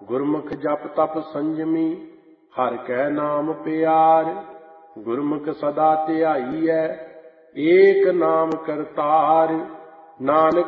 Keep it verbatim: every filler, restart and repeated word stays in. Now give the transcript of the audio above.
ਗੁਰਮੁਖ ਜਪ ਤਪ ਸੰਜਮੀ, ਹਰਿ ਕੈ ਨਾਮ ਪਿਆਰ। ਗੁਰਮੁਖ ਸਦਾ ਧਿਆਈਐ, ਏਕ ਨਾਮ ਕਰਤਾਰ। ਨਾਨਕ